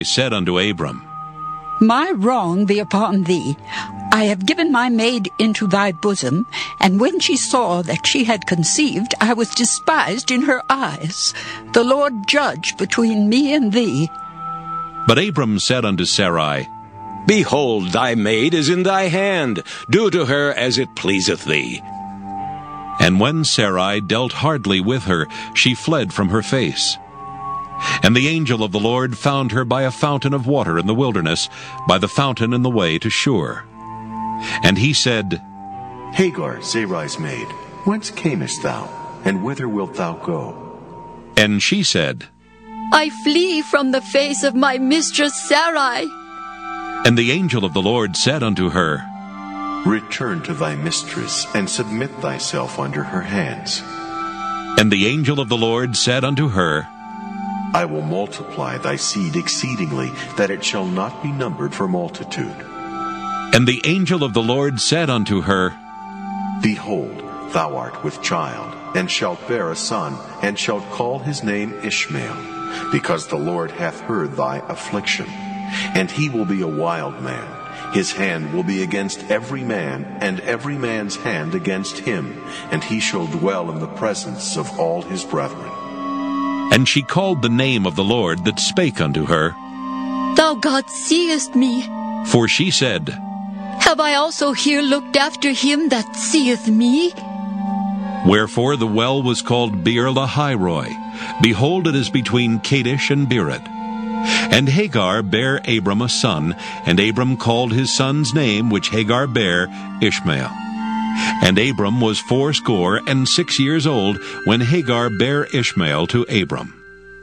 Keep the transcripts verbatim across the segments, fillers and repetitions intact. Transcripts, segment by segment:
said unto Abram, My wrong be upon thee. I have given my maid into thy bosom, and when she saw that she had conceived, I was despised in her eyes. The Lord judge between me and thee. But Abram said unto Sarai, Behold, thy maid is in thy hand. Do to her as it pleaseth thee. And when Sarai dealt hardly with her, she fled from her face. And the angel of the Lord found her by a fountain of water in the wilderness, by the fountain in the way to Shur. And he said, Hagar, Sarai's maid, whence camest thou, and whither wilt thou go? And she said, I flee from the face of my mistress Sarai. And the angel of the Lord said unto her, Return to thy mistress, and submit thyself under her hands. And the angel of the Lord said unto her, I will multiply thy seed exceedingly, that it shall not be numbered for multitude. And the angel of the Lord said unto her, Behold, thou art with child, and shalt bear a son, and shalt call his name Ishmael, because the Lord hath heard thy affliction. And he will be a wild man. His hand will be against every man, and every man's hand against him, and he shall dwell in the presence of all his brethren. And she called the name of the Lord that spake unto her, Thou God seest me. For she said, Have I also here looked after him that seeth me? Wherefore the well was called Beer Lahairoi. Behold, it is between Kadesh and Beerith. And Hagar bare Abram a son, and Abram called his son's name, which Hagar bare, Ishmael. And Abram was fourscore and six years old, when Hagar bare Ishmael to Abram.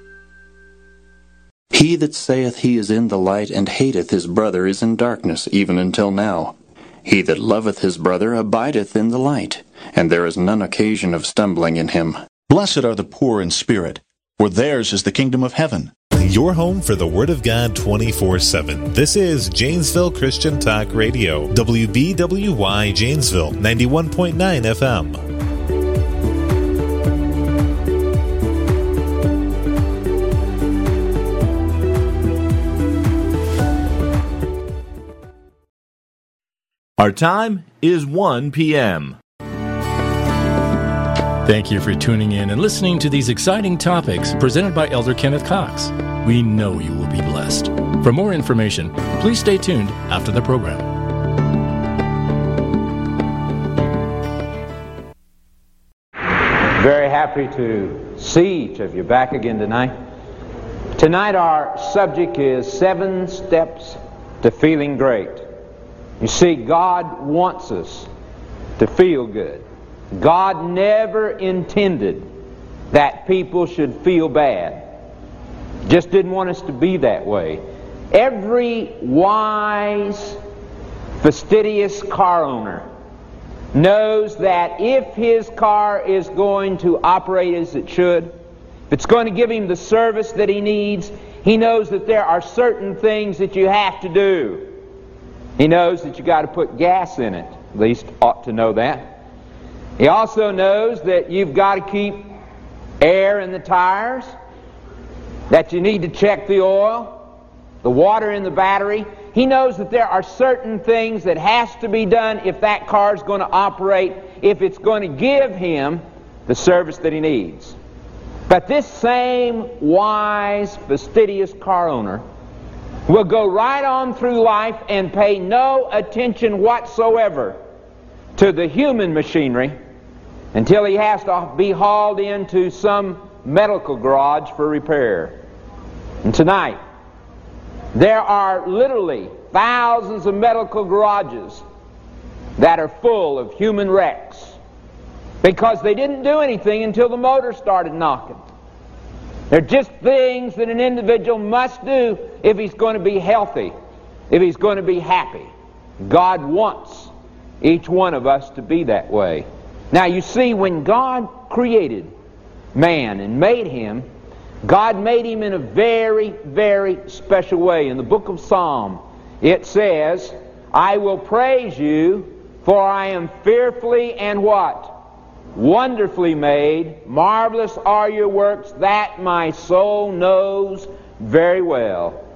He that saith he is in the light, and hateth his brother, is in darkness, even until now. He that loveth his brother abideth in the light, and there is none occasion of stumbling in him. Blessed are the poor in spirit, for theirs is the kingdom of heaven. Your home for the Word of God twenty-four seven. This is Janesville Christian Talk Radio, W B W Y Janesville, ninety-one point nine F M. Our time is one p m Thank you for tuning in and listening to these exciting topics presented by Elder Kenneth Cox. We know you will be blessed. For more information, please stay tuned after the program. Very happy to see each of you back again tonight. Tonight our subject is seven steps to feeling great. You see, God wants us to feel good. God never intended that people should feel bad. Just didn't want us to be that way. Every wise, fastidious car owner knows that if his car is going to operate as it should, if it's going to give him the service that he needs, he knows that there are certain things that you have to do. He knows that you got to put gas in it. At least ought to know that. He also knows that you've got to keep air in the tires, that you need to check the oil, the water in the battery. He knows that there are certain things that has to be done if that car is going to operate, if it's going to give him the service that he needs. But this same wise, fastidious car owner will go right on through life and pay no attention whatsoever to the human machinery until he has to be hauled into some medical garage for repair. And tonight, there are literally thousands of medical garages that are full of human wrecks because they didn't do anything until the motor started knocking. They're just things that an individual must do if he's going to be healthy, if he's going to be happy. God wants each one of us to be that way. Now you see, when God created man and made him, God made him in a very, very special way. In the book of Psalm, it says, I will praise you, for I am fearfully and what? Wonderfully made. Marvelous are your works, that my soul knows very well.